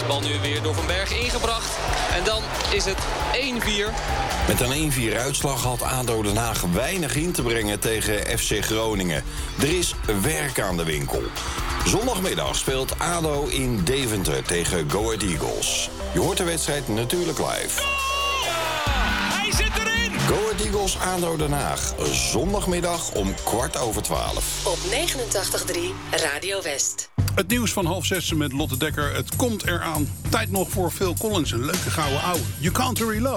De bal nu weer door Van Bergen ingebracht. En dan is het 1-4. Met een 1-4 uitslag had ADO Den Haag weinig in te brengen tegen FC Groningen. Er is werk aan de winkel. Zondagmiddag speelt ADO in Deventer tegen Go Ahead Eagles. Je hoort de wedstrijd natuurlijk live. Hij zit erin! Go Ahead Eagles ADO Den Haag. Zondagmiddag om 12:15. Op 89.3 Radio West. Het nieuws van 5:30 met Lotte Dekker. Het komt eraan. Tijd nog voor Phil Collins, een leuke gouden ouwe. You Can't Hurry Love.